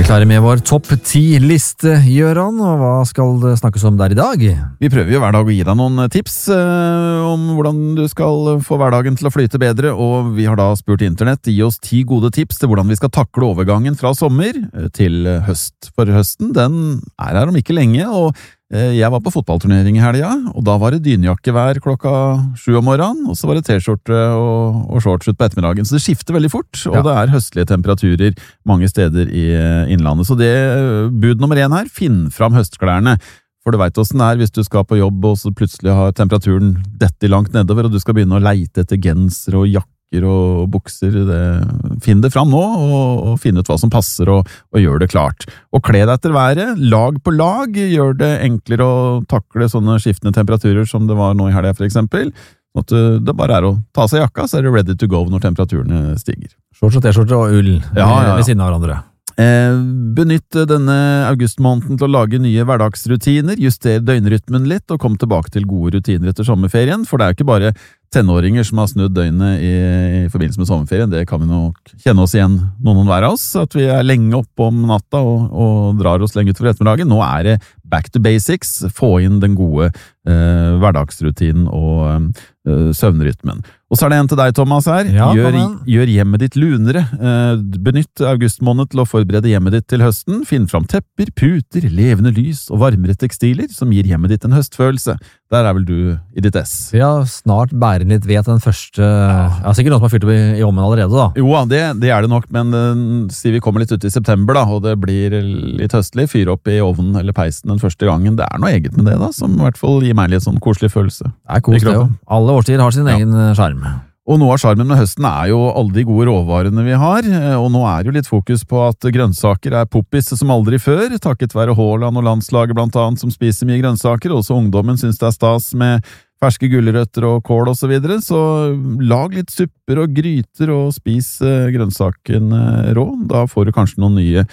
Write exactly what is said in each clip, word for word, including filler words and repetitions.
Vi er klare med vår topp ti-liste, Gjøran, og hva skal det snakkes om der i dag? Vi prøver jo hver dag å gi deg noen tips eh, om hvordan du skal få hverdagen til å flyte bedre, og vi har da spurt internett, gi oss ti gode tips til hvordan vi skal takle overgangen fra sommer til høst. For høsten, den er her om ikke lenge, og eh, jeg var på fotballturnering i helga, og da var det dynjakkevær klokka sju om morgenen, og så var det t-skjorte og, og shorts ut på ettermiddagen, så det skifter veldig fort, og ja. Det er høstlige temperaturer mange steder i innlandet. Så det bud nummer én her, finn fram høstklærne. For du vet hvordan det er hvis du skal på jobb og så plutselig har temperaturen dette langt nedover, og du skal begynne å leite etter genser og jakker og bukser. Det, finn det fram nå, og, og finn ut hva som passer, og, og gjør det klart. Og kle deg etter været, lag på lag, gjør det enklere å takle sånne skiftende temperaturer som det var nå i helga for eksempel. Sånn at det bare er å ta seg jakka, så er du ready to go når temperaturene stiger. Shorts og t-skjorte og ull ja, ja, ja. ved siden av hverandre. Eh, benytt denne augustmåneden til å lage nye hverdagsrutiner, juster døgnrytmen litt, og kom tilbake til gode rutiner etter sommerferien, for det er jo ikke bare tenåringer som har snudd døgnet i, i forbindelse med sommerferien. Det kan vi nok kjenne oss igjen noen hver av oss, at vi er lenge oppe om natta og, og drar oss lenge utover ettermiddagen. Nå er det back to basics, få inn den gode eh, hverdagsrutinen og eh, søvnrytmen. Og så er det en til deg, Thomas, her. Ja, gjør, gjør hjemmet ditt lunere. Eh, benytt augustmåned til å forberede hjemmet ditt til høsten. Finn fram tepper, puter, levende lys og varmere tekstiler som gir hjemmet ditt en høstfølelse. Der er vel du i ditt ess. Ja, snart bærer litt ved til den første... Ja, sikkert noen som har fyrt opp i, i ommen allerede, da. Jo, det, det er det nok, men uh, si vi kommer litt ut i september, da, og det blir litt høstlig, fyre opp i ovnen eller peisen den første gangen. Det er noe eget med det, da, som i hvert fall gir meg litt sånn koselig følelse. Det er kos, det jo. Alle årstider har sin ja. egen skjerm. Og noe av skjermen med høsten er jo alle de gode råvarene vi har, og nå er jo litt fokus på at grønnsaker er poppis som aldri før, takket være Haaland og landslaget blant annet som spiser mye grønnsaker, også ungdommen synes det er stas med ferske gulrøtter og kål og så videre, så lag litt supper og gryter og spis grønnsaken rå, da får du kanskje noen nye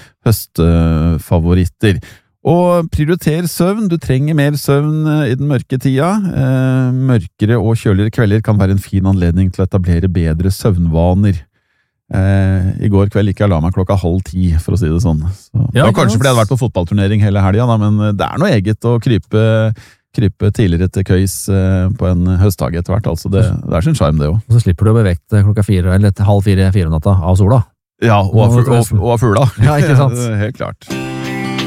høstfavoritter. Og prioriter søvn, du trenger mer søvn i den mørke tida. Eh, mørkere og kjøligere kvelder kan være en fin anledning til å etablere bedre søvnvaner. Eh, I går kveld gikk jeg og la meg klokka halv ti, for å si det sånn. Så, ja, det var kanskje fordi jeg hadde vært på fotballturnering hele helga, da, men det er noe eget å krype, krype tidligere til køys eh, på en høstdag etter hvert. Altså det, det er sin skjerm det også. Og så slipper du å bevege deg klokka fire, eller halv fire, fire om natta av sola. Ja, og av fugla. Ja, ikke sant? Helt klart.